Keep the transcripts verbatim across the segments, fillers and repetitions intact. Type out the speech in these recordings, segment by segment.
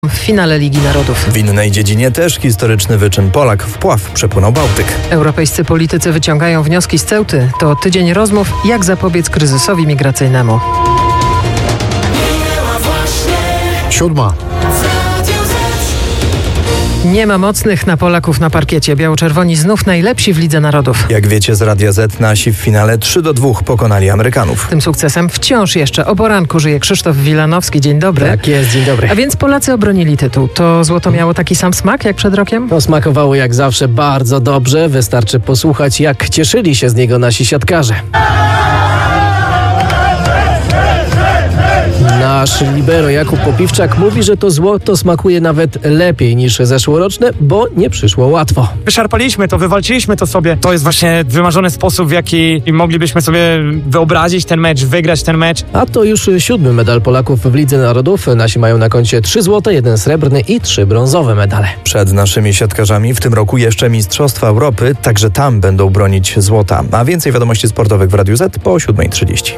w finale Ligi Narodów. W innej dziedzinie też historyczny wyczyn. Polak w Pław przepłynął Bałtyk. Europejscy politycy wyciągają wnioski z Ceuty. To tydzień rozmów, jak zapobiec kryzysowi migracyjnemu. Siódma. Nie ma mocnych na Polaków na parkiecie. Biało-czerwoni znów najlepsi w Lidze Narodów. Jak wiecie z Radia Z, nasi w finale trzy do dwóch pokonali Amerykanów. Tym sukcesem wciąż jeszcze o poranku żyje Krzysztof Wilanowski. Dzień dobry. Tak jest, dzień dobry. A więc Polacy obronili tytuł. To złoto miało taki sam smak jak przed rokiem? No, smakowało jak zawsze bardzo dobrze. Wystarczy posłuchać, jak cieszyli się z niego nasi siatkarze. Nasz libero Jakub Popiwczak mówi, że to złoto smakuje nawet lepiej niż zeszłoroczne, bo nie przyszło łatwo. Wyszarpaliśmy to, wywalczyliśmy to sobie. To jest właśnie wymarzony sposób, w jaki moglibyśmy sobie wyobrazić ten mecz, wygrać ten mecz. A to już siódmy medal Polaków w Lidze Narodów. Nasi mają na koncie trzy złote, jeden srebrny i trzy brązowe medale. Przed naszymi siatkarzami w tym roku jeszcze Mistrzostwa Europy, także tam będą bronić złota. A więcej wiadomości sportowych w Radiu Z po siódma trzydzieści.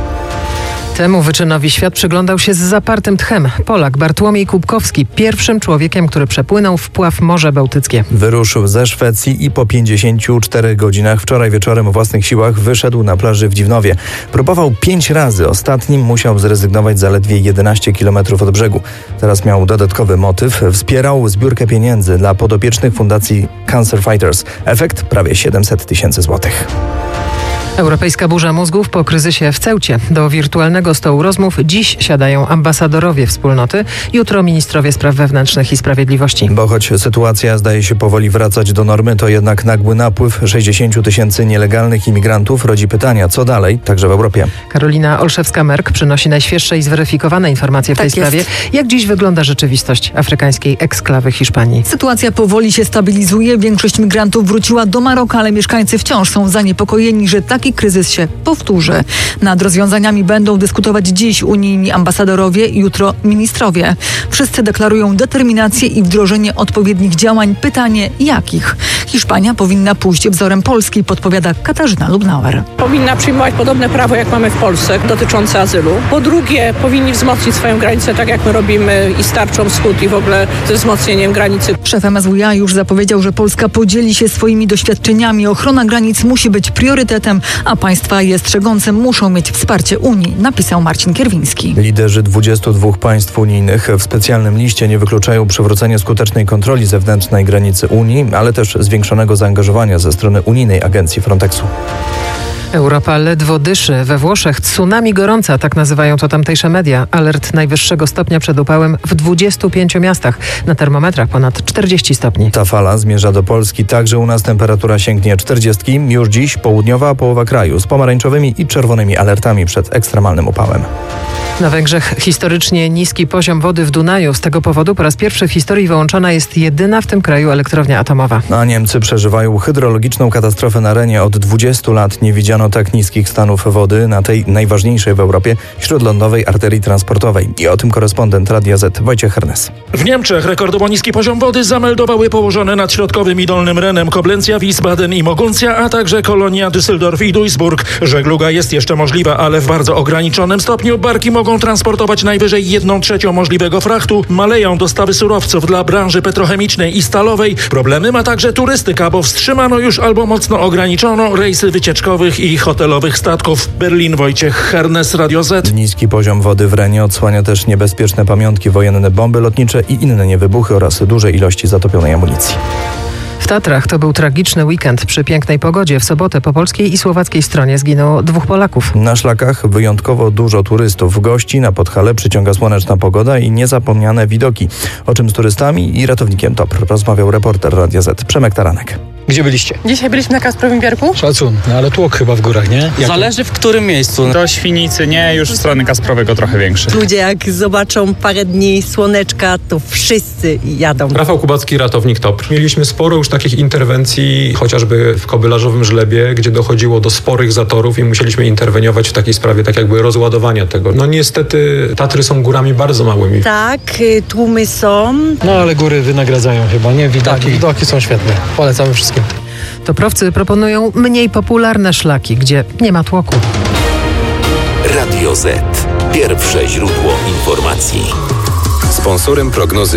Temu wyczynowi świat przyglądał się z zapartym tchem. Polak Bartłomiej Kubkowski, pierwszym człowiekiem, który przepłynął w Pław Morze Bałtyckie. Wyruszył ze Szwecji i po pięćdziesięciu czterech godzinach wczoraj wieczorem o własnych siłach wyszedł na plaży w Dziwnowie. Próbował pięć razy, ostatnim musiał zrezygnować zaledwie jedenaście kilometrów od brzegu. Teraz miał dodatkowy motyw, wspierał zbiórkę pieniędzy dla podopiecznych fundacji Cancer Fighters. Efekt prawie siedemset tysięcy złotych. Europejska burza mózgów po kryzysie w Ceucie. Do wirtualnego stołu rozmów dziś siadają ambasadorowie wspólnoty, jutro ministrowie spraw wewnętrznych i sprawiedliwości. Bo choć sytuacja zdaje się powoli wracać do normy, to jednak nagły napływ sześćdziesięciu tysięcy nielegalnych imigrantów rodzi pytania, co dalej, także w Europie. Karolina Olszewska-Merk przynosi najświeższe i zweryfikowane informacje w tak tej jest. sprawie. Jak dziś wygląda rzeczywistość afrykańskiej eksklawy Hiszpanii? Sytuacja powoli się stabilizuje. Większość migrantów wróciła do Maroka, ale mieszkańcy wciąż są zaniepokojeni, że taki kryzys się powtórzy. Nad rozwiązaniami będą dyskutować dziś unijni ambasadorowie i jutro ministrowie. Wszyscy deklarują determinację i wdrożenie odpowiednich działań. Pytanie jakich? Hiszpania powinna pójść wzorem Polski, podpowiada Katarzyna Lubnauer. Powinna przyjmować podobne prawo, jak mamy w Polsce, dotyczące azylu. Po drugie, powinni wzmocnić swoją granicę, tak jak my robimy i z Tarczą Wschód i w ogóle ze wzmocnieniem granicy. Szef M S W iA już zapowiedział, że Polska podzieli się swoimi doświadczeniami. Ochrona granic musi być priorytetem, a państwa je strzegące muszą mieć wsparcie Unii, napisał Marcin Kierwiński. Liderzy dwudziestu dwóch państw unijnych w specjalnym liście nie wykluczają przywrócenia skutecznej kontroli zewnętrznej granicy Unii, ale też zwiększonego zaangażowania ze strony unijnej agencji Frontexu. Europa ledwo dyszy. We Włoszech tsunami gorąca, tak nazywają to tamtejsze media. Alert najwyższego stopnia przed upałem w dwudziestu pięciu miastach. Na termometrach ponad czterdzieści stopni. Ta fala zmierza do Polski. Także u nas temperatura sięgnie czterdziestki. Już dziś południowa połowa kraju z pomarańczowymi i czerwonymi alertami przed ekstremalnym upałem. Na Węgrzech historycznie niski poziom wody w Dunaju. Z tego powodu po raz pierwszy w historii wyłączona jest jedyna w tym kraju elektrownia atomowa. A Niemcy przeżywają hydrologiczną katastrofę na Renie. Od dwudziestu lat nie widziano tak niskich stanów wody na tej najważniejszej w Europie śródlądowej arterii transportowej. I o tym korespondent Radia Z Wojciech Hernes. W Niemczech rekordowo niski poziom wody zameldowały położone nad środkowym i dolnym Renem Koblencja, Wiesbaden i Moguncja, a także Kolonia, Düsseldorf i Duisburg. Żegluga jest jeszcze możliwa, ale w bardzo ograniczonym stopniu. Barki mogą transportować najwyżej jedną trzecią możliwego frachtu. Maleją dostawy surowców dla branży petrochemicznej i stalowej. Problemy ma także turystyka, bo wstrzymano już albo mocno ograniczono rejsy wycieczkowych i hotelowych statków. Berlin, Wojciech Hernes, Radio Z. Niski poziom wody w Renie odsłania też niebezpieczne pamiątki wojenne, bomby lotnicze i inne niewybuchy oraz duże ilości zatopionej amunicji. W Tatrach to był tragiczny weekend. Przy pięknej pogodzie w sobotę po polskiej i słowackiej stronie zginęło dwóch Polaków. Na szlakach wyjątkowo dużo turystów. Gości na Podhale przyciąga słoneczna pogoda i niezapomniane widoki. O czym z turystami i ratownikiem T O P R rozmawiał reporter Radia Z Przemek Taranek. Gdzie byliście? Dzisiaj byliśmy na Kasprowym Biarku. Szacun, no ale tłok chyba w górach, nie? Jak... Zależy w którym miejscu. Do Świnicy nie, już w stronę Kasprowego trochę większy. Ludzie jak zobaczą parę dni słoneczka, to wszyscy jadą. Rafał Kubacki, ratownik T O P R. Mieliśmy sporo już takich interwencji, chociażby w Kobylarzowym Żlebie, gdzie dochodziło do sporych zatorów i musieliśmy interweniować w takiej sprawie, tak jakby rozładowania tego. No niestety Tatry są górami bardzo małymi. Tak, tłumy są. No ale góry wynagradzają chyba, nie? Widoki, tak. widoki są świetne. Polecamy wszystkim. Toprowcy proponują mniej popularne szlaki, gdzie nie ma tłoku. Radio Z. Pierwsze źródło informacji. Sponsorem prognozy